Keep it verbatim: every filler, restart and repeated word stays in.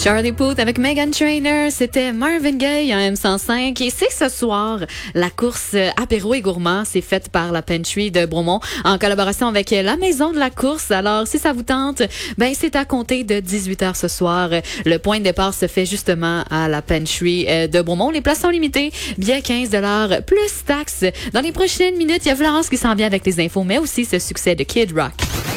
Charlie Puth avec Meghan Trainor, c'était Marvin Gaye en M cent cinq et c'est ce soir la course apéro et gourmand, c'est faite par la Pantry de Bromont en collaboration avec la Maison de la course. Alors si ça vous tente, ben c'est à compter de dix-huit heures ce soir. Le point de départ se fait justement à la Pantry de Bromont. Les places sont limitées, billets quinze dollars plus taxes. Dans les prochaines minutes, il y a Florence qui s'en vient avec les infos, mais aussi ce succès de Kid Rock.